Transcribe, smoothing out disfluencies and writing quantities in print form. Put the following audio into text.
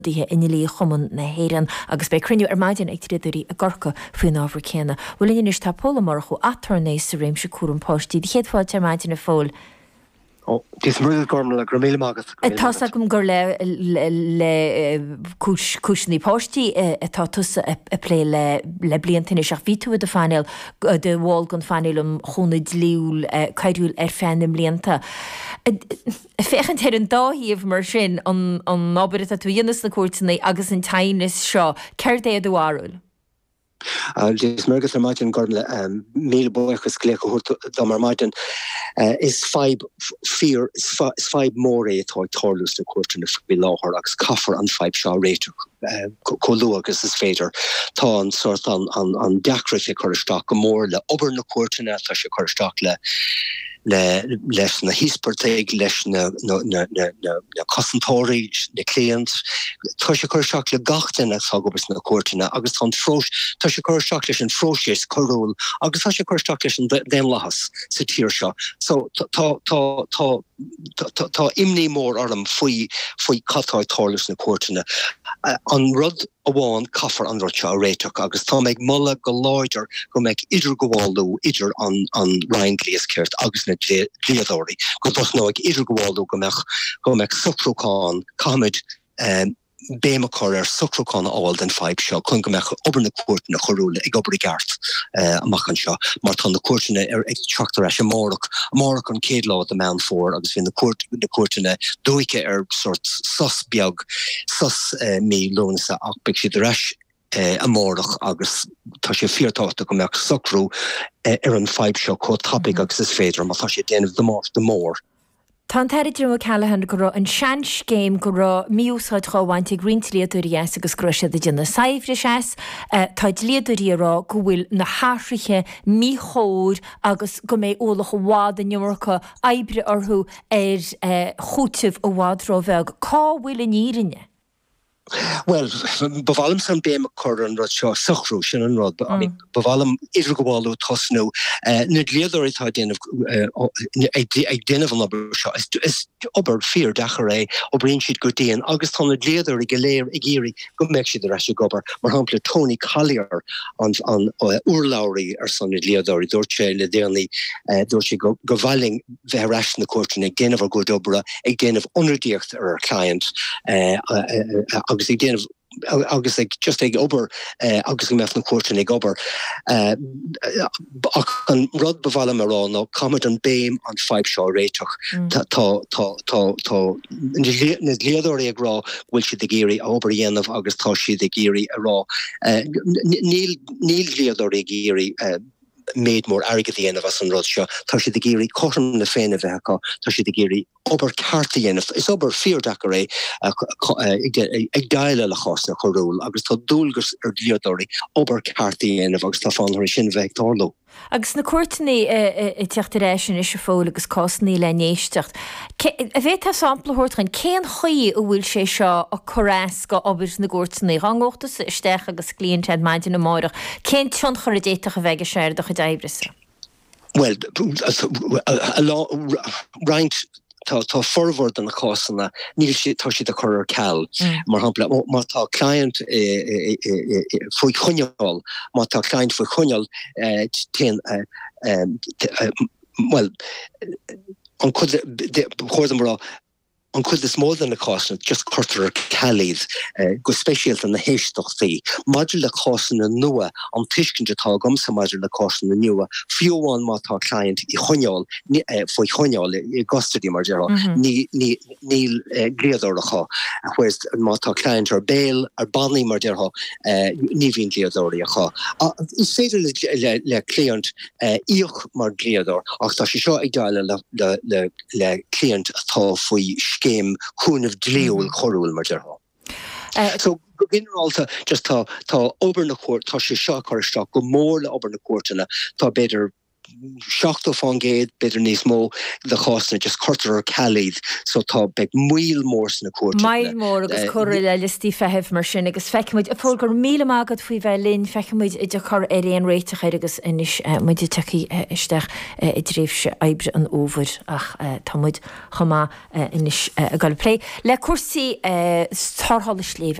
Díthe inilí chuman na héan agus be cruniú ar maidin ag tríidirí a gorcha faoin ábhar céna. Bhfuil inis tá pólamar chu atarnééis sa réim se cuam postí, d chéadháil ar maidin na fól. Dis mrúil gorm le gramíle mágat. Tá gom gur le cúisnaí postí atá tusa a plé le bliantainine seach víú a fanil de bháil gon fanilm chunaid líúil caiirúil ar fénim blianta. Fechan ar an dáhíomh mar sin an nábir a tú dhéanas na cuairtainna agus an tainis seo, ceir é dohharúil? Dis mergus ar maidin gorm le míle buchas glécha dá mar maidin is five mór é atá tórlús na cuairtainna fi láthir agus caffar an five seo réitir colú agus is féidir tá an sort an deacra sé chuirteach go mór le obair na cuairtainna tá sé chuirteach leis na híspartéig leis na cosantóirí na client tá sé chuirteach le gachtainna sagobas na cuairtainna agus tá sé chuirteach leis an fróisiis choróil agus tá sé chuirteach leis an déimlachas sa tír seo. So tá imní mór orm faoi catáid tórlas na cuairtainna. An rud amháin caffar an rud seo réiteach agus tá méid mulla go láidir go méid idir goháilú idir an Ryan-Gléasceirt agus na Gléadóirí go bus nó ag idir goháilú go méid sucrúcáin cáid béma choir sucrúcáin áil den five seo chun go méid obair na cuairtainna chorúla ag obair i gceart amachchan seo mar tá na cuairtainna ar ag treachtar eis mórach an céad lá a meán fór agus bhí na cuairtainna dúice ar sort sus beag sus mí lúnasa ach beag siad reis a mórach agus tá sé fíortáta go méid sucrú ar an five seo có tapig agus is féidir má tá sé déanamh de mór. Tá teidir Callahan go an seans céim go míúsáid cháhaint greenliaúí agus gruise de duna saimhre seas táid liaúí rá go bhfuil na háiriche míchóir agus go méid ólach bhád a neorcha ebre orthú ar chútih ó bhádrá bheag cá bhfuil in írinne. Well, bhalam san béma chur an rud seo suchrú sin an rud, bhalam idir goháilú tosnú na Gléadóirí tá ag déanamh an obair seo is obair fíor dachar é ó bríonn siad go dtéann agus tá na Gléadóirí go léir ag géirí go méid siad ar eise gobar mar hampla Tony Collier an urlaurí ar san na Gléadóirí dúirt sé le déanaí dúirt sé go bhailing bheith eis na cuairtainna ag déanamh go dobra ag déanamh ionradíocht ar client agus ag déanamh agus ag just ag obair agus go meith na cuairtainna ag obair ach an rud bhhaile mar rá ná cumid an béim an five seo réiteach tá na Gléadóirí ag rá bhfuil siad ag géirí obair dhéanamh agus tá siad ag géirí a rá níl Gléadóirí ag géirí méid mór airgad dhéanamh as an rud seo tá siad ag géirí chom na féinna bheitcha tá siad ag géirí obair carta dhéanamh is obair fíordachar é ag daile le chásna chorúil agus tá dúlgus ar Gléadóirí obair carta dhéanamh agus tá fáinthir sin bheith táló. Agus na cuairtainní i teachtaréis sin is se fóla agus cosnaí le néisteacht. A bheith tá sampla thuirtchain céan chuí a bhfuil sé seo a chorás go obair na cuairtainní rangóachtas isteach agus clíonn tead maidin na máireach. Cén tion chur a déiteach a bheith séir do chu d'aibrisa? Well, Ryan tá forward an cásanna níl tá siad a chur ceall mar hampla má tá client faoi chuneáil má tá client faoi chuneáil well an chud marrá an chud is mór na cásanna just chuirtar cealaíd go speisialt an na héisteachtaí maidir le cásanna nua an tuiscinte tá gomsa maidir le cásanna nua fiúháin má tá client i chuneáil faoi chuneáil i gostadí mar deará níl Gléadóireacha whereas má tá client ar béal ar bannaí mar deará ní bhíonn Gléadóireacha is féidir le client íoch mar Gléadóir ach tá sé seo ag dáile le client atá faoi céim chúnamh dlíúil chorúil mar deará. So generalta just tá obair na cuairt tá sé seo chuirteach go mór le obair na cuairtainna tá beidir seachta fangéid beidir níos mó le chásna just cortar calid so tá beg muil mór na cuat. Mail mór agus choir le listí feheh mar sin agus feicimiid a fógur míle mágad faoi bheith linn feicimiid idir chur éon réiteach agus inis muidir tuí isteach I dréifse ebre an óver ach támuid chomá inis a gal lé. Le cuasaí tarthála sléomh